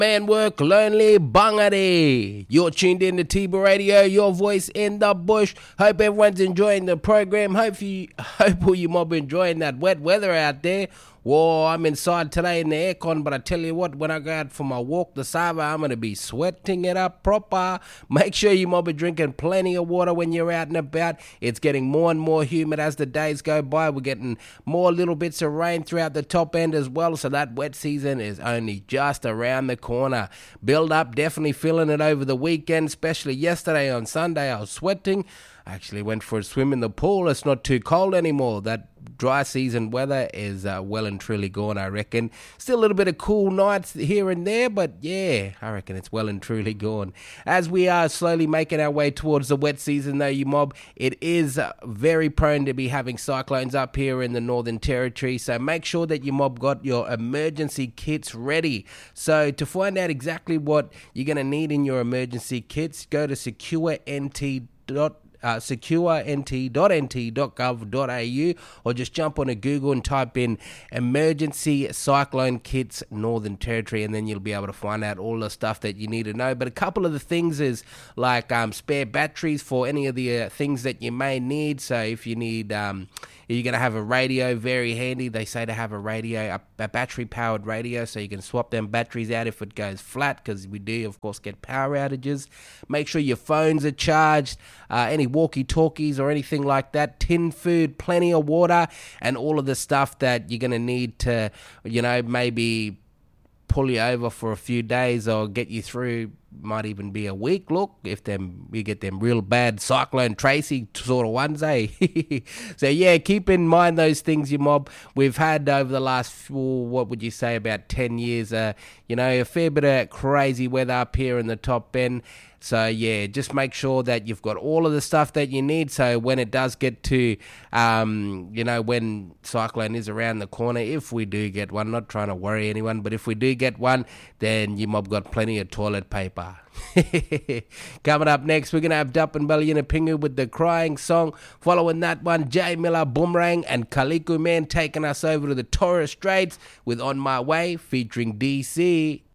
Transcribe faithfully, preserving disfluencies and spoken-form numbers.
fan work, lonely bangare. You're tuned in to Tiba Radio, your voice in the bush. Hope everyone's enjoying the program. Hope you, hope all you mob enjoying that wet weather out there. Whoa, I'm inside today in the aircon, but I tell you what, when I go out for my walk this hour, I'm going to be sweating it up proper. Make sure you mob are drinking plenty of water when you're out and about. It's getting more and more humid as the days go by. We're getting more little bits of rain throughout the top end as well, so that wet season is only just around the corner. Build up, definitely feeling it over the weekend, especially yesterday on Sunday. I was sweating. I actually went for a swim in the pool. It's not too cold anymore. That dry season weather is uh, well and truly gone, I reckon. Still a little bit of cool nights here and there, but yeah, I reckon it's well and truly gone. As we are slowly making our way towards the wet season, though, you mob, it is uh, very prone to be having cyclones up here in the Northern Territory, so make sure that you mob got your emergency kits ready. So to find out exactly what you're going to need in your emergency kits, go to secure N T dot com. Uh, secure N T dot N T dot gov dot A U, or just jump on a Google and type in emergency cyclone kits Northern Territory, and then you'll be able to find out all the stuff that you need to know. But a couple of the things is like um, spare batteries for any of the uh, things that you may need. So if you need um, you're going to have a radio, very handy. They say to have a radio, a, a battery-powered radio, so you can swap them batteries out if it goes flat, because we do, of course, get power outages. Make sure your phones are charged, uh, any walkie-talkies or anything like that, tin food, plenty of water, and all of the stuff that you're going to need to, you know, maybe pull you over for a few days or get you through, might even be a week. Look, if them you get them real bad Cyclone Tracy sort of ones, eh? So yeah, keep in mind those things, you mob. We've had over the last, what would you say, about ten years, uh, you know, a fair bit of crazy weather up here in the top end. So yeah, just make sure that you've got all of the stuff that you need, so when it does get to, um, you know, when cyclone is around the corner, if we do get one, not trying to worry anyone, but if we do get one, then you mob got plenty of toilet paper. Coming up next, we're going to have Dup and Belly in a Pingu with the Crying Song. Following that one, Jay Miller, Boomerang, and Kaliku Man taking us over to the Torres Straits with On My Way featuring D C.